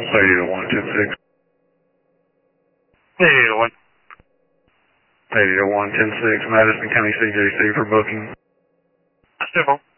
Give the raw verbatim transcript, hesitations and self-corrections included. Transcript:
eight oh one, ten six. eight oh one. eight oh one, ten six, Madison County C J C for booking. Simple.